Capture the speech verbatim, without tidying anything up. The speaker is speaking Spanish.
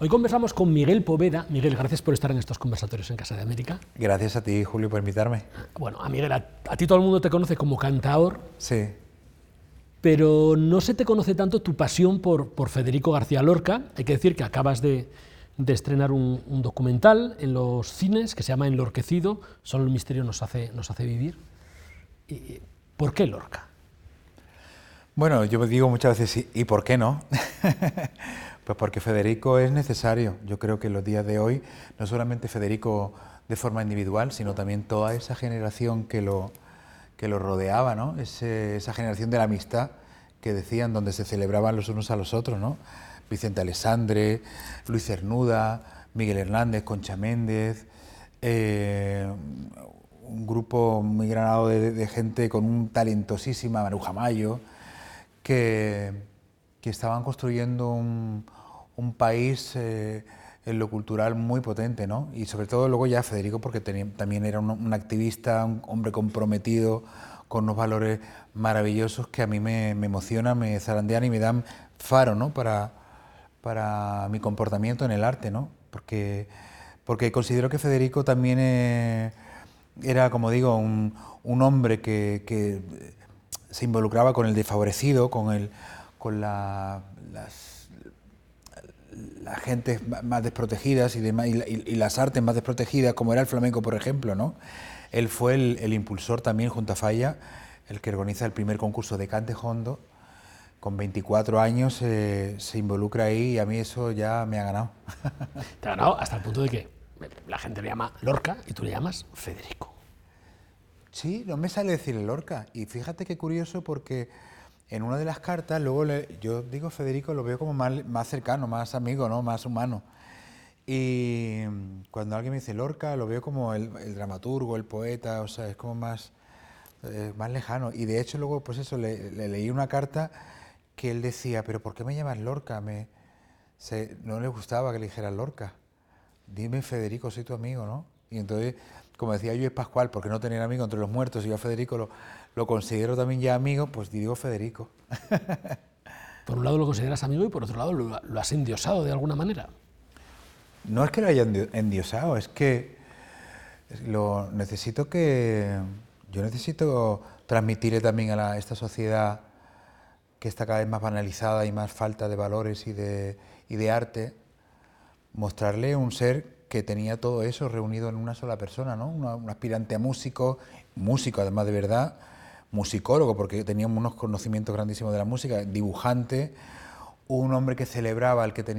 Hoy conversamos con Miguel Poveda. Miguel, gracias por estar en estos conversatorios en Casa de América. Gracias a ti, Julio, por invitarme. Bueno, a Miguel, a, a ti todo el mundo te conoce como cantaor, Sí. pero no se te conoce tanto tu pasión por, por Federico García Lorca. Hay que decir que acabas de, de estrenar un, un documental en los cines que se llama Enlorquecido, solo el misterio nos hace, nos hace vivir. Y, ¿por qué Lorca? Bueno, yo digo muchas veces, ¿y por qué no? Pues porque Federico es necesario. Yo creo que en los días de hoy, no solamente Federico de forma individual, sino también toda esa generación que lo, que lo rodeaba, ¿no? Ese, esa generación de la amistad que decían, donde se celebraban los unos a los otros, ¿no? Vicente Alessandre, Luis Cernuda, Miguel Hernández, Concha Méndez, eh, un grupo muy granado de, de gente con un talentosísima, Maruja Mayo, que, que estaban construyendo un, un país eh, en lo cultural muy potente, ¿no? Y sobre todo luego ya Federico, porque tenía, también era un, un activista, un hombre comprometido con unos valores maravillosos que a mí me, me emocionan, me zarandean y me dan faro, ¿no? Para, para mi comportamiento en el arte, ¿no? Porque, porque considero que Federico también eh, era, como digo, un, un hombre que, que se involucraba con el desfavorecido, con, el, con la, las, las gentes más desprotegidas y, demás, y, y, y las artes más desprotegidas, como era el flamenco, por ejemplo, ¿no? Él fue el, el impulsor también, junto a Falla, el que organiza el primer concurso de cante jondo. Con veinticuatro años eh, se involucra ahí y a mí eso ya me ha ganado. Te ha ganado hasta el punto de que la gente le llama Lorca y tú le llamas Federico. Sí, no me sale decir Lorca. Y fíjate qué curioso, porque en una de las cartas, luego le, yo digo Federico, lo veo como más, más cercano, más amigo, ¿no? Más humano. Y cuando alguien me dice Lorca, lo veo como el, el dramaturgo, el poeta, o sea, es como más, eh, más lejano. Y de hecho luego, pues eso, le, le leí una carta que él decía, pero ¿por qué me llamas Lorca? Me, se, no le gustaba que le dijeras Lorca. Dime Federico, soy tu amigo, ¿no? Y entonces, como decía yo, es Pascual, porque no tener amigo entre los muertos, y yo a Federico lo, lo considero también ya amigo, pues digo Federico. Por un lado lo consideras amigo y por otro lado lo, lo has endiosado de alguna manera. No es que lo haya endiosado, es que lo necesito que... Yo necesito transmitirle también a la, esta sociedad que está cada vez más banalizada y más falta de valores y de, y de arte, mostrarle un ser que tenía todo eso reunido en una sola persona, ¿no? Una, un aspirante a músico, músico además de verdad, musicólogo, porque tenía unos conocimientos grandísimos de la música, dibujante, un hombre que celebraba el que tenía